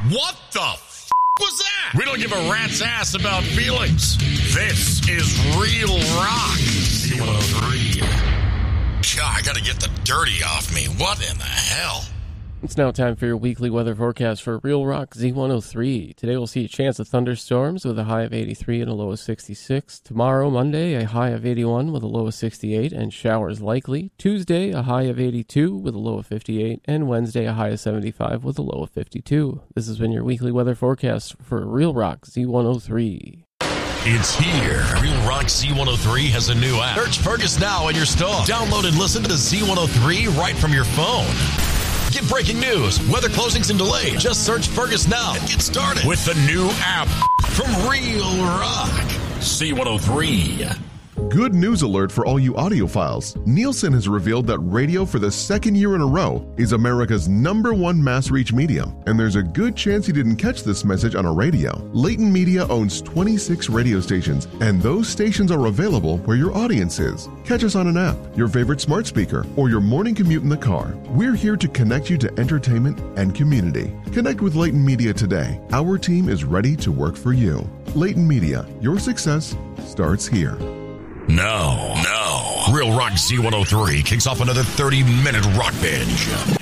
What the f*** was that? We don't give a rat's ass about feelings. This is Real Rock Z103. God, I gotta get the dirty off me. What in the hell? It's now time for your weekly weather forecast for Real Rock Z103. Today we'll see a chance of thunderstorms with a high of 83 and a low of 66. Tomorrow, Monday, a high of 81 with a low of 68 and showers likely. Tuesday, a high of 82 with a low of 58. And Wednesday, a high of 75 with a low of 52. This has been your weekly weather forecast for Real Rock Z103. It's here. Real Rock Z103 has a new app. Search Fergus now in your store. Download and listen to Z103 right from your phone. Get breaking news, weather closings and delays. Just search Fergus now and get started with the new app from Real Rock Z103. Good news alert for all you audiophiles. Nielsen has revealed that radio for the second year in a row is America's #1 mass reach medium, and there's a good chance you didn't catch this message on a radio. Leighton Media owns 26 radio stations, and those stations are available where your audience is. Catch us on an app, your favorite smart speaker, or your morning commute in the car. We're here to connect you to entertainment and community. Connect with Leighton Media today. Our team is ready to work for you. Leighton Media, your success starts here. No. Real Rock Z103 kicks off another 30-minute rock binge.